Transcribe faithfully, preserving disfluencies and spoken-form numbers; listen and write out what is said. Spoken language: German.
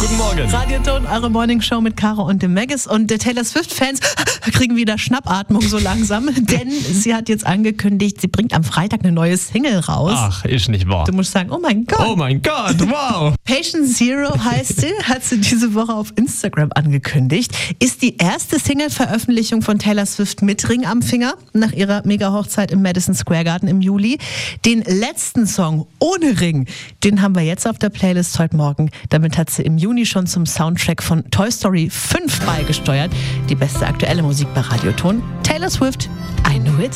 Guten Morgen. Radioton, eure Morning Show mit Caro und dem Maggis. Und der Taylor Swift-Fans kriegen wieder Schnappatmung so langsam, denn sie hat jetzt angekündigt, sie bringt am Freitag eine neue Single raus. Ach, ist nicht wahr. Du musst sagen, oh mein Gott. Oh mein Gott, wow. Patient Zero heißt sie, hat sie diese Woche auf Instagram angekündigt. Ist die erste Single-Veröffentlichung von Taylor Swift mit Ring am Finger nach ihrer Mega-Hochzeit im Madison Square Garden im Juli. Den letzten Song ohne Ring, den haben wir jetzt auf der Playlist heute Morgen. Damit hat sie im Juni schon zum Soundtrack von Toy Story fünf beigesteuert. Die beste aktuelle Musik bei Radioton. Taylor Swift, I Knew It.